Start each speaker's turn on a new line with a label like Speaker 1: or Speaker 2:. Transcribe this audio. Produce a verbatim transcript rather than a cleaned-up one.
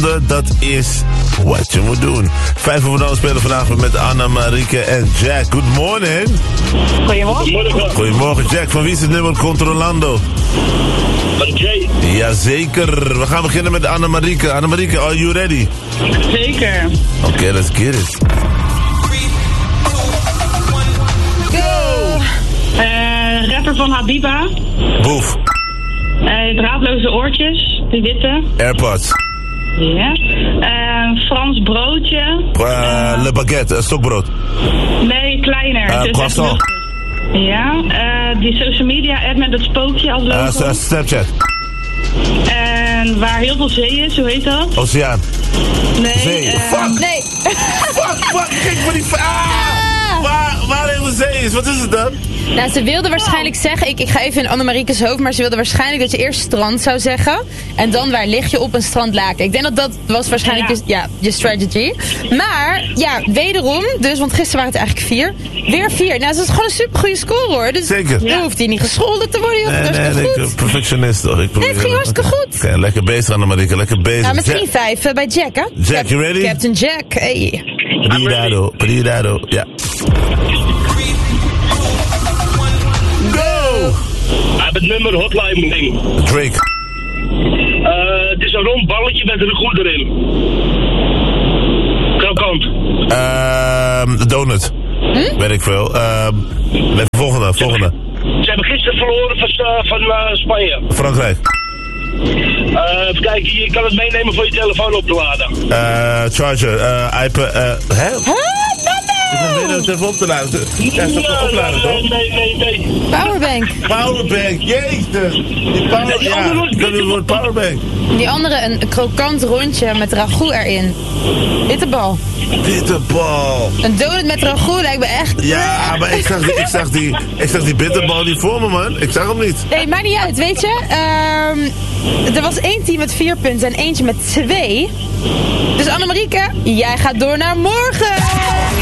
Speaker 1: volgende, dat is wat je moet doen. Vijf over nul spelen vanavond met Anna, Marieke en Jack. Good morning.
Speaker 2: Goedemorgen.
Speaker 1: Goedemorgen Jack, van wie is het nummer Controlando?
Speaker 2: Van Jay.
Speaker 1: Jazeker, we gaan beginnen met Anna, Marieke. Anna, Marieke, are you ready?
Speaker 3: Zeker.
Speaker 1: Oké, okay, let's get it.
Speaker 3: Go! Uh, rapper van Habiba.
Speaker 1: Boef.
Speaker 3: Uh, draadloze oortjes, die witte.
Speaker 1: Airpods.
Speaker 3: Ja. Uh, Frans broodje.
Speaker 1: Uh, uh, Le baguette, uh, stokbrood.
Speaker 3: Nee, kleiner.
Speaker 1: Uh, croissant.
Speaker 3: Ja. Uh, die social media app met het spookje als logo.
Speaker 1: Uh, Snapchat.
Speaker 3: En waar heel veel zee is, hoe heet dat?
Speaker 1: Oceaan.
Speaker 3: Nee.
Speaker 1: Zee.
Speaker 3: Uh,
Speaker 1: fuck!
Speaker 3: Nee.
Speaker 1: Fuck, fuck, gek van die... Ah! Waar, waar heel de zee is, wat is het dan?
Speaker 4: Nou, ze wilde waarschijnlijk zeggen, ik, ik ga even in Annemarieke's hoofd, maar ze wilde waarschijnlijk dat je eerst strand zou zeggen. En dan waar lig je op een strandlaken. Ik denk dat dat was waarschijnlijk ja. Je, ja, je strategy. Maar, ja, wederom, dus, want gisteren waren het eigenlijk vier. Weer vier. Nou, dat is gewoon een supergoeie score hoor. Dus
Speaker 1: zeker.
Speaker 4: Dan hoeft hij niet gescholden te worden.
Speaker 1: Nee, nee, nee,
Speaker 4: goed.
Speaker 1: ik perfectionist toch. Ik
Speaker 4: nee, het ging hartstikke
Speaker 1: okay.
Speaker 4: goed.
Speaker 1: Okay, lekker bezig Annemarieke, lekker bezig.
Speaker 4: Nou, misschien vijf uh, bij Jack, hè?
Speaker 1: Jack,
Speaker 4: Cap-
Speaker 1: you ready?
Speaker 4: Captain Jack, hey.
Speaker 1: Pridado, pridado, ja.
Speaker 2: Hij heeft het nummer hotline ding.
Speaker 1: Drake.
Speaker 2: Uh, het is een rond balletje met een goed erin. Krokant.
Speaker 1: Ehm, uh, donut. Hm? Weet ik veel. Ehm, uh, volgende, volgende.
Speaker 2: Ze hebben gisteren verloren van, uh, van uh, Spanje.
Speaker 1: Frankrijk.
Speaker 2: Uh, even kijken, je kan het meenemen voor je telefoon op te laden.
Speaker 1: Uh, charger, uh, iPad, uh, hè?
Speaker 4: Huh?
Speaker 1: Ik ben weer het even op te laden. Ja, is toch opladen, toch?
Speaker 2: Nee, nee, nee.
Speaker 4: Powerbank.
Speaker 1: Powerbank, jezus. Die power,
Speaker 2: die
Speaker 1: ja, dat is het woord powerbank.
Speaker 4: Die andere, een krokant rondje met ragout erin. Bitterbal.
Speaker 1: Bitterbal.
Speaker 4: Een donut met ragout lijkt me echt...
Speaker 1: Ja, maar ik zag die, ik zag die, ik zag die bitterbal niet voor me, man. Ik zag hem niet.
Speaker 4: Nee, maakt niet uit, weet je. Um, er was één team met vier punten en eentje met twee. Dus Annemarieke, jij gaat door naar morgen.